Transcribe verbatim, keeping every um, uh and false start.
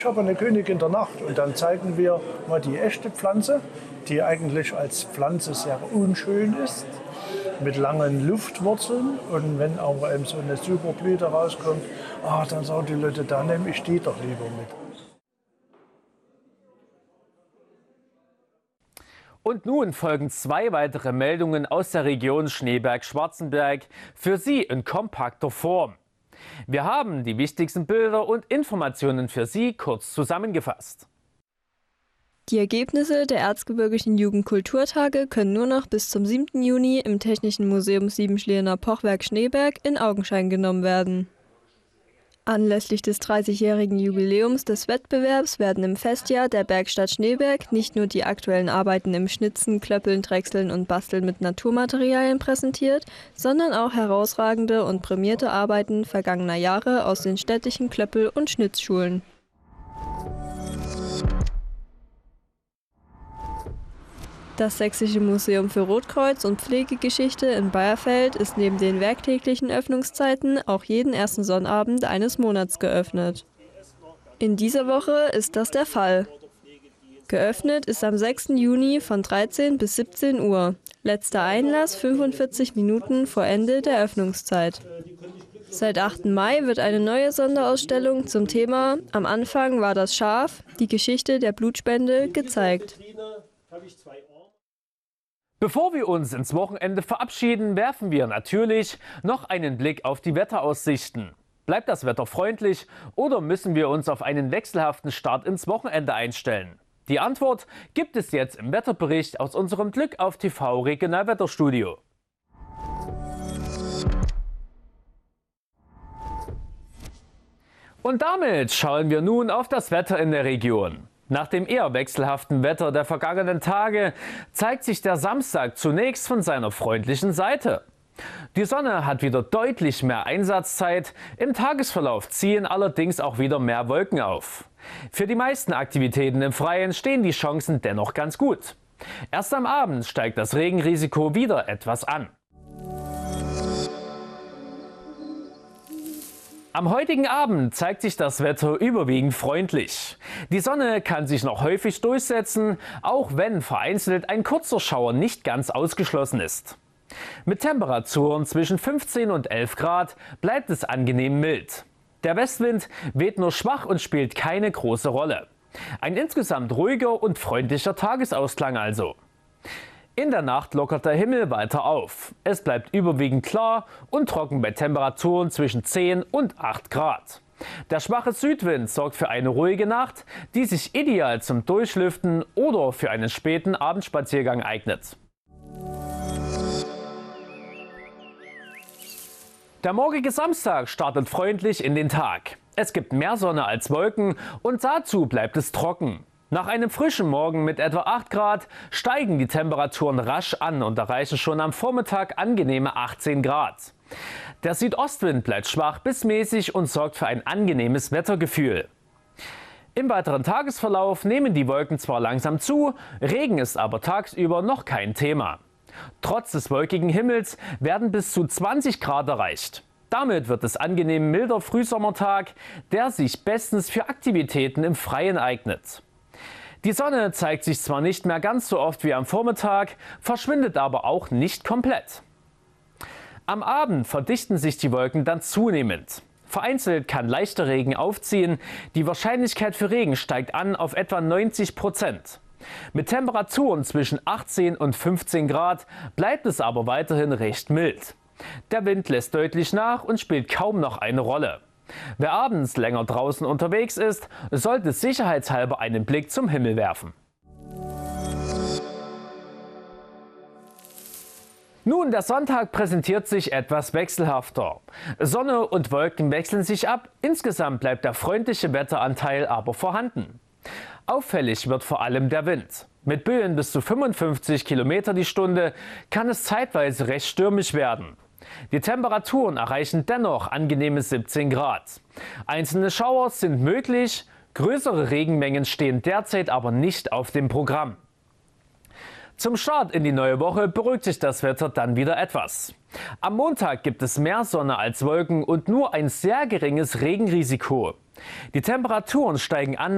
Ich habe eine Königin der Nacht und dann zeigen wir mal die echte Pflanze, die eigentlich als Pflanze sehr unschön ist, mit langen Luftwurzeln. Und wenn aber eben so eine super Blüte rauskommt, ah, dann sagen die Leute, da nehme ich die doch lieber mit. Und nun folgen zwei weitere Meldungen aus der Region Schneeberg-Schwarzenberg, für Sie in kompakter Form. Wir haben die wichtigsten Bilder und Informationen für Sie kurz zusammengefasst. Die Ergebnisse der Erzgebirgischen Jugendkulturtage können nur noch bis zum siebten Juni im Technischen Museum Siebenschlierener Pochwerk Schneeberg in Augenschein genommen werden. Anlässlich des dreißigjährigen Jubiläums des Wettbewerbs werden im Festjahr der Bergstadt Schneeberg nicht nur die aktuellen Arbeiten im Schnitzen, Klöppeln, Drechseln und Basteln mit Naturmaterialien präsentiert, sondern auch herausragende und prämierte Arbeiten vergangener Jahre aus den städtischen Klöppel- und Schnitzschulen. Das Sächsische Museum für Rotkreuz und Pflegegeschichte in Bayerfeld ist neben den werktäglichen Öffnungszeiten auch jeden ersten Sonnabend eines Monats geöffnet. In dieser Woche ist das der Fall. Geöffnet ist am sechsten Juni von dreizehn bis siebzehn Uhr. Letzter Einlass fünfundvierzig Minuten vor Ende der Öffnungszeit. Seit achten Mai wird eine neue Sonderausstellung zum Thema „Am Anfang war das Schaf, die Geschichte der Blutspende" gezeigt. Bevor wir uns ins Wochenende verabschieden, werfen wir natürlich noch einen Blick auf die Wetteraussichten. Bleibt das Wetter freundlich oder müssen wir uns auf einen wechselhaften Start ins Wochenende einstellen? Die Antwort gibt es jetzt im Wetterbericht aus unserem Glück auf T V Regionalwetterstudio. Und damit schauen wir nun auf das Wetter in der Region. Nach dem eher wechselhaften Wetter der vergangenen Tage zeigt sich der Samstag zunächst von seiner freundlichen Seite. Die Sonne hat wieder deutlich mehr Einsatzzeit, im Tagesverlauf ziehen allerdings auch wieder mehr Wolken auf. Für die meisten Aktivitäten im Freien stehen die Chancen dennoch ganz gut. Erst am Abend steigt das Regenrisiko wieder etwas an. Am heutigen Abend zeigt sich das Wetter überwiegend freundlich. Die Sonne kann sich noch häufig durchsetzen, auch wenn vereinzelt ein kurzer Schauer nicht ganz ausgeschlossen ist. Mit Temperaturen zwischen fünfzehn und elf Grad bleibt es angenehm mild. Der Westwind weht nur schwach und spielt keine große Rolle. Ein insgesamt ruhiger und freundlicher Tagesausklang also. In der Nacht lockert der Himmel weiter auf. Es bleibt überwiegend klar und trocken bei Temperaturen zwischen zehn und acht Grad. Der schwache Südwind sorgt für eine ruhige Nacht, die sich ideal zum Durchlüften oder für einen späten Abendspaziergang eignet. Der morgige Samstag startet freundlich in den Tag. Es gibt mehr Sonne als Wolken und dazu bleibt es trocken. Nach einem frischen Morgen mit etwa acht Grad steigen die Temperaturen rasch an und erreichen schon am Vormittag angenehme achtzehn Grad. Der Südostwind bleibt schwach bis mäßig und sorgt für ein angenehmes Wettergefühl. Im weiteren Tagesverlauf nehmen die Wolken zwar langsam zu, Regen ist aber tagsüber noch kein Thema. Trotz des wolkigen Himmels werden bis zu zwanzig Grad erreicht. Damit wird es angenehm milder Frühsommertag, der sich bestens für Aktivitäten im Freien eignet. Die Sonne zeigt sich zwar nicht mehr ganz so oft wie am Vormittag, verschwindet aber auch nicht komplett. Am Abend verdichten sich die Wolken dann zunehmend. Vereinzelt kann leichter Regen aufziehen, die Wahrscheinlichkeit für Regen steigt an auf etwa neunzig Prozent. Mit Temperaturen zwischen achtzehn und fünfzehn Grad bleibt es aber weiterhin recht mild. Der Wind lässt deutlich nach und spielt kaum noch eine Rolle. Wer abends länger draußen unterwegs ist, sollte sicherheitshalber einen Blick zum Himmel werfen. Nun, der Sonntag präsentiert sich etwas wechselhafter. Sonne und Wolken wechseln sich ab, insgesamt bleibt der freundliche Wetteranteil aber vorhanden. Auffällig wird vor allem der Wind. Mit Böen bis zu fünfundfünfzig Kilometer die Stunde kann es zeitweise recht stürmisch werden. Die Temperaturen erreichen dennoch angenehme siebzehn Grad. Einzelne Schauer sind möglich, größere Regenmengen stehen derzeit aber nicht auf dem Programm. Zum Start in die neue Woche beruhigt sich das Wetter dann wieder etwas. Am Montag gibt es mehr Sonne als Wolken und nur ein sehr geringes Regenrisiko. Die Temperaturen steigen an